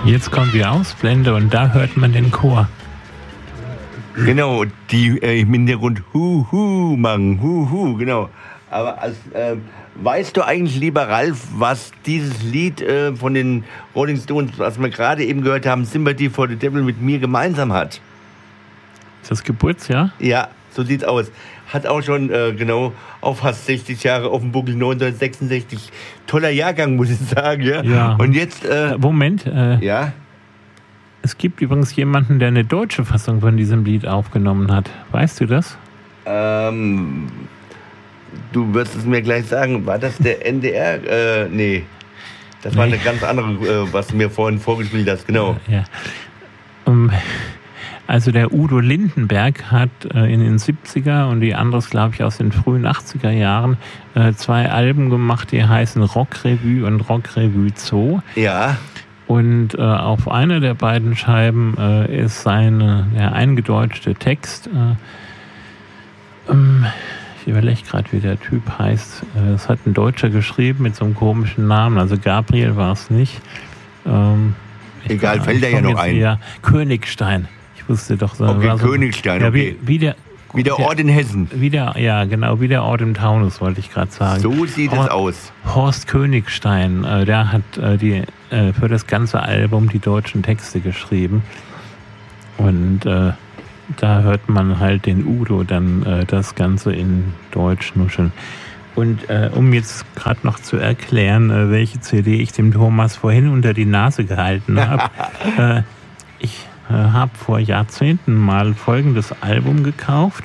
Jetzt kommt die Ausblende und da hört man den Chor. Genau, die im Hintergrund Hu machen, genau. Aber weißt du eigentlich, lieber Ralf, was dieses Lied von den Rolling Stones, was wir gerade eben gehört haben, Sympathy for the Devil, mit mir gemeinsam hat? Ist das Geburtsjahr? Ja, so sieht's aus. Hat auch schon, auch fast 60 Jahre auf dem Buckel, 1966. Toller Jahrgang, muss ich sagen, ja. Ja. Und jetzt... Moment. Ja? Es gibt übrigens jemanden, der eine deutsche Fassung von diesem Lied aufgenommen hat. Weißt du das? Du wirst es mir gleich sagen. War das der NDR? Nee. Das war eine ganz andere, was du mir vorhin vorgespielt hast, genau. Ja. Also der Udo Lindenberg hat in den 70er und die anderes, glaube ich, aus den frühen 80er Jahren 2 Alben gemacht, die heißen Rockrevue und Rockrevue Zoo. Ja. Und auf einer der beiden Scheiben ist der eingedeutschte Text. Ich überlege gerade, wie der Typ heißt. Das hat ein Deutscher geschrieben mit so einem komischen Namen. Also Gabriel war es nicht. Egal, fällt er ja noch ein. Ja, Königstein. Ich wusste doch so. Okay, so Königstein, ja, okay. Wie der Ort in Hessen. Wie der Ort im Taunus, wollte ich gerade sagen. So sieht es aus. Horst Königstein, der hat für das ganze Album die deutschen Texte geschrieben. Und da hört man halt den Udo dann das Ganze in Deutsch nuscheln. Und um jetzt gerade noch zu erklären, welche CD ich dem Thomas vorhin unter die Nase gehalten habe. Ich habe vor Jahrzehnten mal folgendes Album gekauft.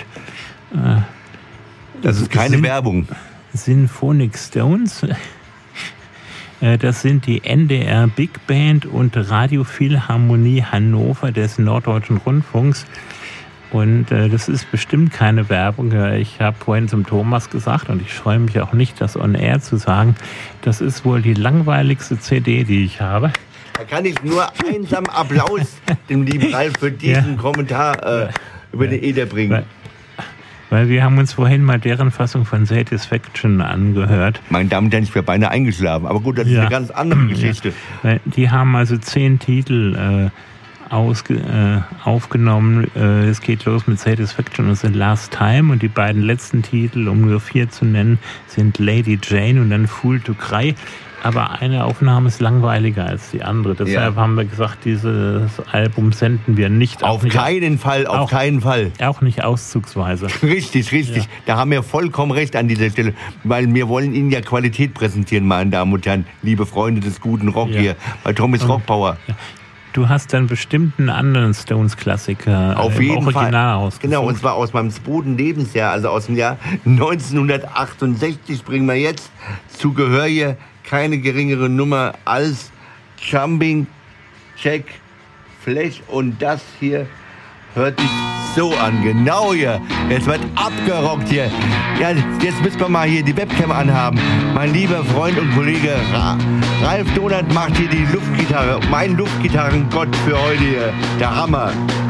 Das ist keine Werbung. Symphonic Stones. Das sind die NDR Big Band und Radiophilharmonie Hannover des Norddeutschen Rundfunks. Und das ist bestimmt keine Werbung. Ich habe vorhin zum Thomas gesagt, und ich scheue mich auch nicht, das on air zu sagen, das ist wohl die langweiligste CD, die ich habe. Da kann ich nur einsam Applaus dem lieben Ralf für diesen Kommentar über den Äther bringen. Weil wir haben uns vorhin mal deren Fassung von Satisfaction angehört. Meine Damen und Herren, ich wäre beinahe eingeschlafen. Aber gut, das ist eine ganz andere Geschichte. Ja. Die haben also 10 Titel aufgenommen. Es geht los mit Satisfaction und The Last Time. Und die beiden letzten Titel, um nur 4 zu nennen, sind Lady Jane und dann Fool to Cry. Aber eine Aufnahme ist langweiliger als die andere. Deshalb haben wir gesagt, dieses Album senden wir nicht. Auf keinen Fall. Auch nicht auszugsweise. Richtig. Ja. Da haben wir vollkommen recht an dieser Stelle. Weil wir wollen Ihnen ja Qualität präsentieren, meine Damen und Herren. Liebe Freunde des guten Rock hier bei Tommys Rockpower. Ja. Du hast dann bestimmt einen anderen Stones-Klassiker auf jeden Original ausgesucht. Genau, und zwar aus meinem 2. Lebensjahr, also aus dem Jahr 1968, bringen wir jetzt zu Gehör hier keine geringere Nummer als Jumping Jack Flash. Und das hier hört sich so an. Genau hier. Jetzt wird abgerockt hier. Ja, jetzt müssen wir mal hier die Webcam anhaben. Mein lieber Freund und Kollege Ralf Donat macht hier die Luftgitarre. Mein Luftgitarrengott für heute hier. Der Hammer.